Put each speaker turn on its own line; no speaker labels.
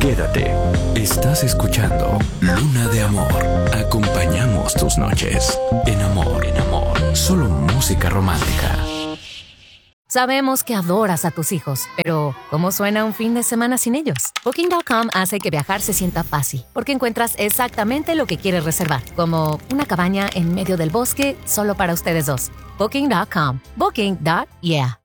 Quédate. Estás escuchando Luna de Amor. Acompañamos tus noches. En amor, solo música romántica.
Sabemos que adoras a tus hijos, pero ¿cómo suena un fin de semana sin ellos? Booking.com hace que viajar se sienta fácil, porque encuentras exactamente lo que quieres reservar, como una cabaña en medio del bosque solo para ustedes dos. Booking.com. Booking.yeah.